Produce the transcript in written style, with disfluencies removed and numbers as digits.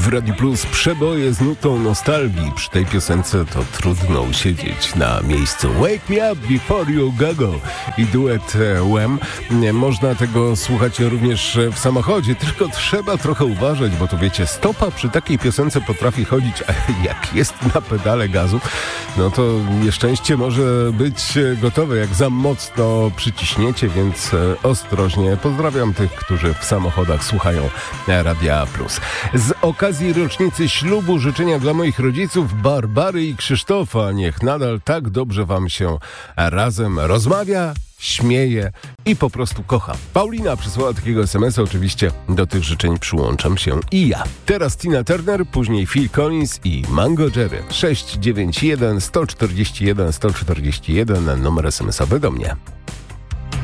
Radiu Plus przeboje z nutą nostalgii. Przy tej piosence to trudno usiedzieć na miejscu. Wake me up before you go i duet Wham. Można tego słuchać również w samochodzie, tylko trzeba trochę uważać, bo to wiecie, stopa przy takiej piosence potrafi chodzić, a jak jest na pedale gazu, no to nieszczęście może być gotowe, jak za mocno przyciśniecie, więc ostrożnie. Pozdrawiam tych, którzy w samochodach słuchają Radia Plus. Z okazji rocznicy ślubu życzenia dla moich rodziców Barbary i Krzysztofa. Niech nadal tak dobrze wam się razem rozmawia, śmieje i po prostu kocha. Paulina przysłała takiego SMS-a, oczywiście do tych życzeń przyłączam się i ja. Teraz Tina Turner, później Phil Collins i Mango Jerry. 691 141 141 numer SMS-owy do mnie.